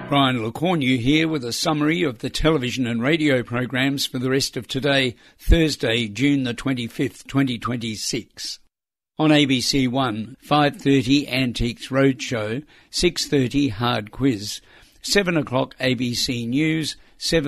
Brian Lecornu here with a summary of the television and radio programs for the rest of today, Thursday, June the 25th, 2026. On ABC One, 5:30 Antiques Roadshow, 6:30 Hard Quiz, 7 o'clock ABC News,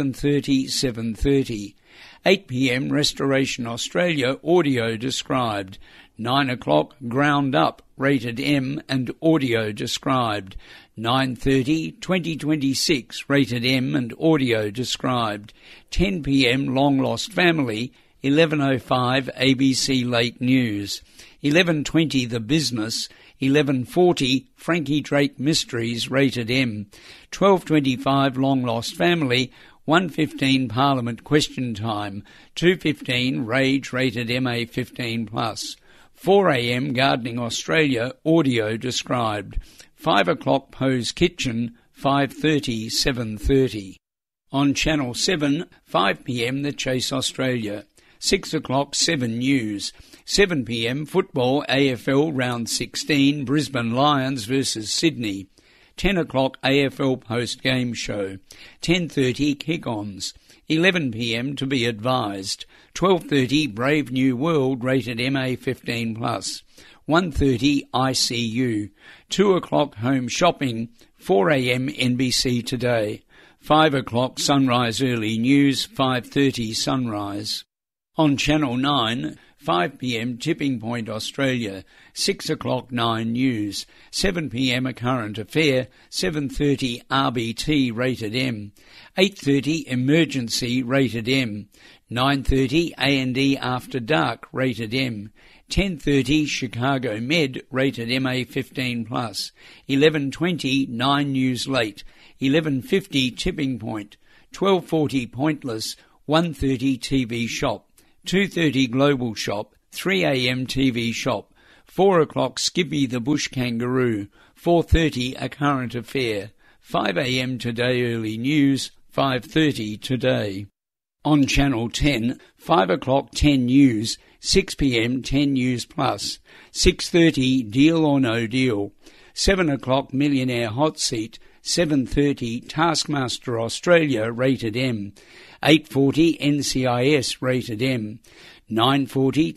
7:30, 8 p.m. Restoration Australia audio described, 9 o'clock Ground Up, rated M and audio described, 9:30 2026 rated M and audio described, 10 p.m. Long Lost Family, 11:05 ABC Late News, 11:20 The Business, 11:40 Frankie Drake Mysteries rated M, 12:25 Long Lost Family, 1:15 Parliament Question Time, 2:15 Rage rated MA 15+, 4 a.m. Gardening Australia audio described, 5 o'clock Poe's Kitchen, 5:30 7:30. On Channel 7, 5 p.m. The Chase Australia, 6 o'clock 7 News, 7 p.m. Football AFL Round 16 Brisbane Lions versus Sydney, 10 o'clock AFL Post Game Show, 10:30 Kick-Ons, 11 p.m. To Be Advised, 12:30 Brave New World rated MA 15+, 1:30 ICU, 2 o'clock Home Shopping, 4 a.m. NBC Today, 5 o'clock Sunrise Early News, 5:30 Sunrise. On Channel 9, 5 p.m. Tipping Point Australia, 6 o'clock 9 News, 7 p.m. A Current Affair, 7:30 RBT rated M, 8:30 Emergency rated M, 9:30 A&E After Dark rated M, 10:30 Chicago Med rated MA 15+, 11:20 9 News Late, 11:50 Tipping Point, 12:40 Pointless, 1:30 TV Shop, 2:30 Global Shop, 3 a.m. TV Shop, 4 o'clock Skippy the Bush Kangaroo, 4:30 A Current Affair, 5 a.m. Today Early News, 5:30 Today. On Channel 10, 5 o'clock 10 News, 6 p.m. 10 News Plus, 6:30 Deal or No Deal, 7 o'clock Millionaire Hot Seat, 7:30 Taskmaster Australia rated M, 8:40 NCIS rated M, 9:40